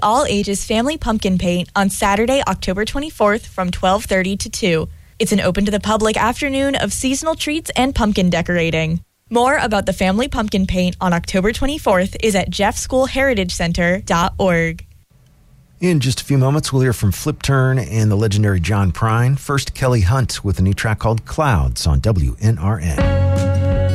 all ages family pumpkin paint on Saturday, October 24th from 12:30 to 2. It's an open to the public afternoon of seasonal treats and pumpkin decorating. More about the family pumpkin paint on October 24th is at jeffschoolheritagecenter.org. In just a few moments, we'll hear from Flip Turn and the legendary John Prine. First, Kelly Hunt with a new track called Clouds on WNRN.